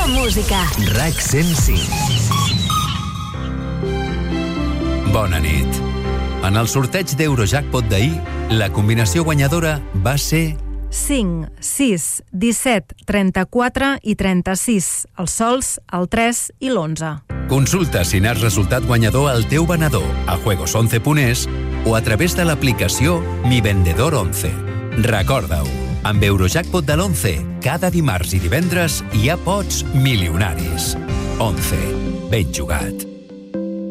música. RAC 105. Bona nit. En el sorteig d'Eurojackpot d'ahir, la combinació guanyadora va ser 5, 6, 17, 34 i 36, els sols, el 3 i l'11. Consulta si n'has resultat guanyador al teu venedor a juegos11.es o a través de l'aplicació Mi Vendedor 11. Recorda-ho, amb Eurojackpot de l'11, cada dimarts i divendres hi ha pots milionaris. 11. Ben jugat.